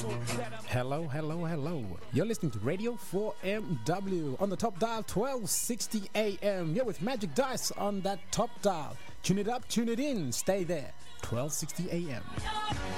Hello, hello, hello. You're listening to Radio 4MW on the top dial 1260 AM. You're with Magic Dice on that top dial. Tune it up, tune it in. Stay there. 1260 AM.